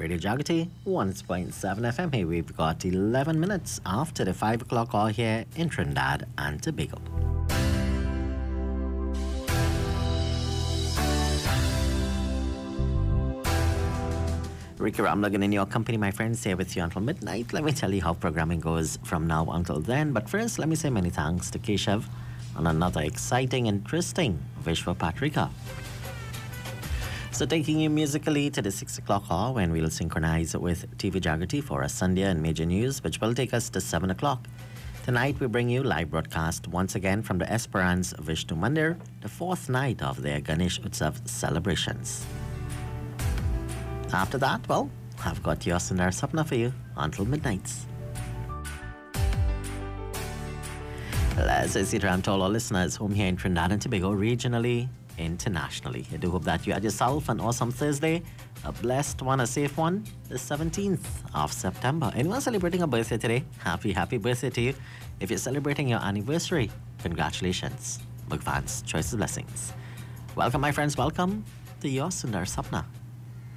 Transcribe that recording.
Radio Jagati 1.7 FM. Hey, we've got 11 minutes after the 5 o'clock hour here in Trinidad and Tobago. Ricky Ramlagan in your company, my friends, here with you until midnight. Let me tell you how programming goes from now until then. But first, let me say many thanks to Keshav on another exciting, interesting Vishwa Patrika. So taking you musically to the 6 o'clock hour when we'll synchronize with TV Jagati for a Sunday and major news, which will take us to 7 o'clock. Tonight we bring you live broadcast once again from the Esperance Vishnu Mandir, the fourth night of their Ganesh Utsav celebrations. After that, well, I've got your Sundar Sapna for you until midnight. Let's say to all our listeners home here in Trinidad and Tobago, regionally, internationally. I do hope that you had yourself an awesome Thursday, a blessed one, a safe one, the 17th of September. Anyone celebrating a birthday today? Happy birthday to you. If you're celebrating your anniversary, congratulations. Bhagwan's choice of blessings. Welcome, my friends. Welcome to your Sundar Sapna.